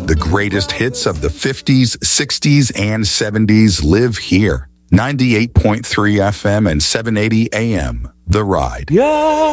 The greatest hits of the 50s, 60s, and 70s live here. 98.3 FM and 780 AM. The Ride. Yeah.